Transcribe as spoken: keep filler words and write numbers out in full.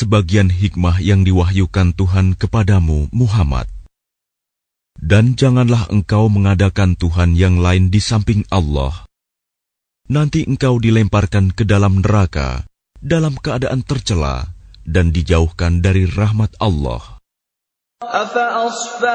sebagian hikmah yang diwahyukan Tuhan kepadamu, Muhammad. Dan janganlah engkau mengadakan Tuhan yang lain di samping Allah. Nanti engkau dilemparkan ke dalam neraka dalam keadaan tercela dan dijauhkan dari rahmat Allah.